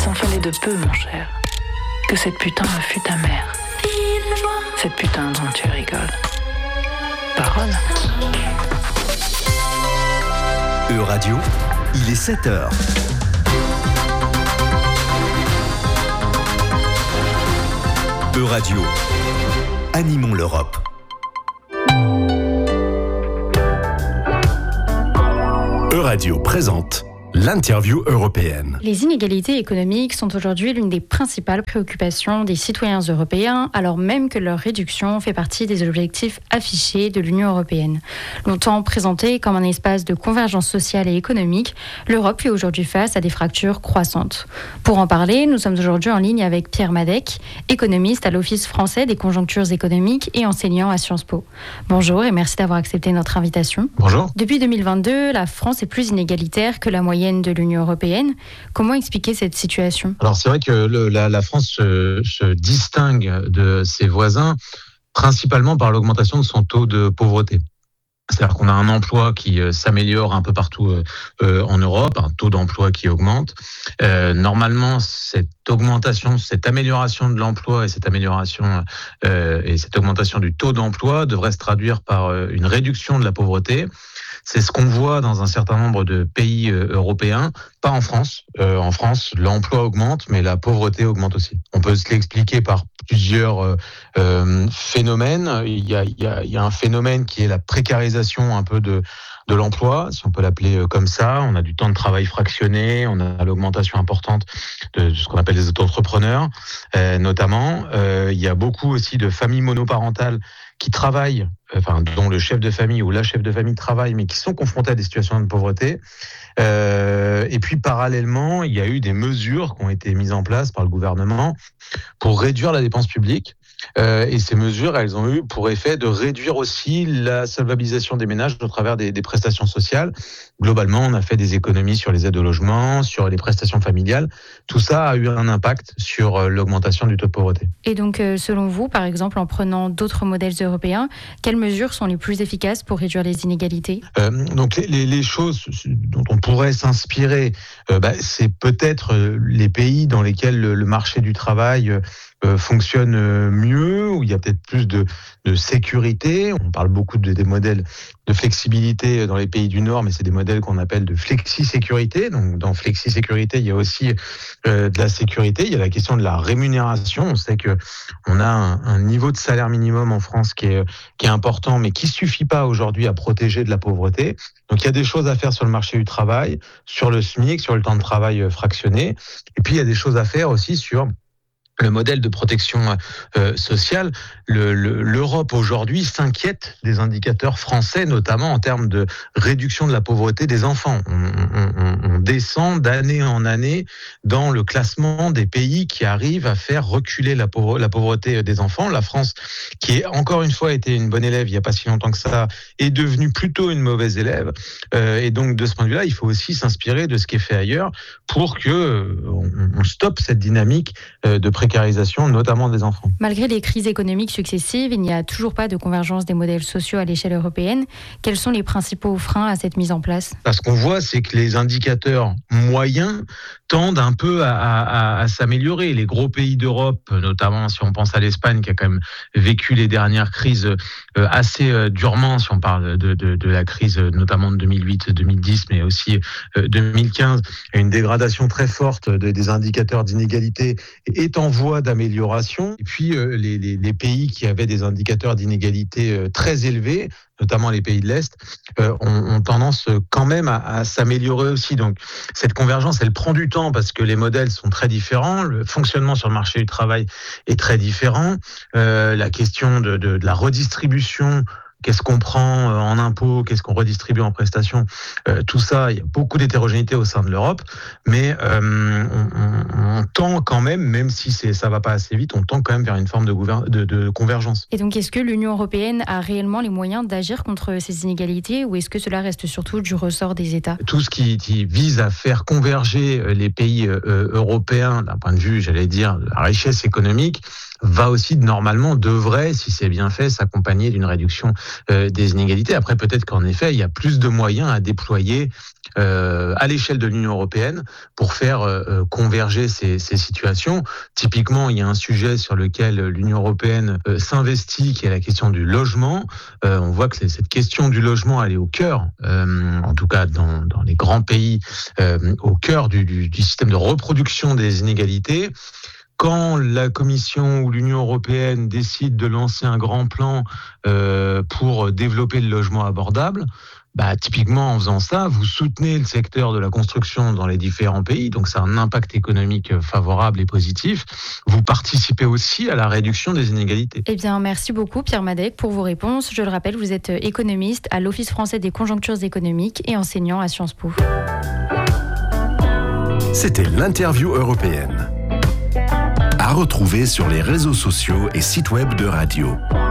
S'en fallait de peu, mon cher, que cette putain me fût ta mère. Cette putain dont tu rigoles. Parole. E-Radio, il est 7h. E-Radio, animons l'Europe. E-Radio présente l'interview européenne. Les inégalités économiques sont aujourd'hui l'une des principales préoccupations des citoyens européens, alors même que leur réduction fait partie des objectifs affichés de l'Union européenne. Longtemps présentée comme un espace de convergence sociale et économique, l'Europe fait aujourd'hui face à des fractures croissantes. Pour en parler, nous sommes aujourd'hui en ligne avec Pierre Madec, économiste à l'Office français des conjonctures économiques et enseignant à Sciences Po. Bonjour et merci d'avoir accepté notre invitation. Bonjour. Depuis 2022, la France est plus inégalitaire que la moyenne de l'Union européenne. Comment expliquer cette situation ? Alors c'est vrai que la France se distingue de ses voisins principalement par l'augmentation de son taux de pauvreté. C'est-à-dire qu'on a un emploi qui s'améliore un peu partout en Europe, un taux d'emploi qui augmente. Normalement, cette augmentation, cette amélioration de l'emploi et cette amélioration et cette augmentation du taux d'emploi devrait se traduire par une réduction de la pauvreté. C'est ce qu'on voit dans un certain nombre de pays européens, pas en France. En France, l'emploi augmente, mais la pauvreté augmente aussi. On peut se l'expliquer par plusieurs phénomènes. Il y a un phénomène qui est la précarisation un peu de l'emploi, si on peut l'appeler comme ça. On a du temps de travail fractionné, on a l'augmentation importante de ce qu'on appelle les auto-entrepreneurs, notamment. Il y a beaucoup aussi de familles monoparentales qui travaillent, dont le chef de famille ou la chef de famille travaille, mais qui sont confrontés à des situations de pauvreté. Et puis parallèlement, il y a eu des mesures qui ont été mises en place par le gouvernement pour réduire la dépense publique. Et ces mesures, elles ont eu pour effet de réduire aussi la solvabilisation des ménages au travers des prestations sociales. Globalement, on a fait des économies sur les aides au logement, sur les prestations familiales. Tout ça a eu un impact sur l'augmentation du taux de pauvreté. Et donc, selon vous, par exemple, en prenant d'autres modèles européens, quelles mesures sont les plus efficaces pour réduire les inégalités ? Donc, les choses dont on pourrait s'inspirer, c'est peut-être les pays dans lesquels le marché du travail fonctionne mieux, où il y a peut-être plus de sécurité. On parle beaucoup des modèles de flexibilité dans les pays du Nord, mais c'est des modèles qu'on appelle de flexi-sécurité. Donc, dans flexi-sécurité, il y a aussi de la sécurité. Il y a la question de la rémunération. On sait que on a un niveau de salaire minimum en France qui est important, mais qui suffit pas aujourd'hui à protéger de la pauvreté. Donc, il y a des choses à faire sur le marché du travail, sur le SMIC, sur le temps de travail fractionné. Et puis, il y a des choses à faire aussi sur le modèle de protection sociale. L'Europe aujourd'hui s'inquiète des indicateurs français, notamment en termes de réduction de la pauvreté des enfants. On descend d'année en année dans le classement des pays qui arrivent à faire reculer la pauvreté des enfants. La France, qui encore une fois été une bonne élève il n'y a pas si longtemps que ça, est devenue plutôt une mauvaise élève. Et donc de ce point de vue-là, il faut aussi s'inspirer de ce qui est fait ailleurs pour que on stoppe cette dynamique de précarisation, notamment des enfants. Malgré les crises économiques successives, il n'y a toujours pas de convergence des modèles sociaux à l'échelle européenne. Quels sont les principaux freins à cette mise en place ? Ce qu'on voit, c'est que les indicateurs moyens tendent un peu à s'améliorer. Les gros pays d'Europe, notamment si on pense à l'Espagne, qui a quand même vécu les dernières crises assez durement, si on parle de la crise notamment de 2008-2010, mais aussi 2015, une dégradation très forte des indicateurs d'inégalité est en voie d'amélioration. Et puis les pays qui avaient des indicateurs d'inégalité très élevés, notamment les pays de l'Est, ont tendance quand même à s'améliorer aussi. Donc cette convergence, elle prend du temps parce que les modèles sont très différents, le fonctionnement sur le marché du travail est très différent, la question de la redistribution, qu'est-ce qu'on prend en impôts, qu'est-ce qu'on redistribue en prestations, tout ça, il y a beaucoup d'hétérogénéité au sein de l'Europe, mais on tend quand même si ça va pas assez vite, on tend quand même vers une forme de convergence. Et donc, est-ce que l'Union européenne a réellement les moyens d'agir contre ces inégalités ou est-ce que cela reste surtout du ressort des États ? Tout ce qui vise à faire converger les pays européens d'un point de vue, j'allais dire, de la richesse économique, devrait, si c'est bien fait, s'accompagner d'une réduction des inégalités. Après, peut-être qu'en effet, il y a plus de moyens à déployer à l'échelle de l'Union européenne pour faire converger ces situations. Typiquement, il y a un sujet sur lequel l'Union européenne s'investit, qui est la question du logement. On voit que cette question du logement, elle est au cœur, en tout cas dans les grands pays, au cœur du système de reproduction des inégalités. Quand la Commission ou l'Union européenne décide de lancer un grand plan pour développer le logement abordable, typiquement en faisant ça, vous soutenez le secteur de la construction dans les différents pays, donc ça a un impact économique favorable et positif. Vous participez aussi à la réduction des inégalités. Eh bien, merci beaucoup Pierre Madec pour vos réponses. Je le rappelle, vous êtes économiste à l'Office français des conjonctures économiques et enseignant à Sciences Po. C'était l'interview européenne. À retrouver sur les réseaux sociaux et sites web de Radio.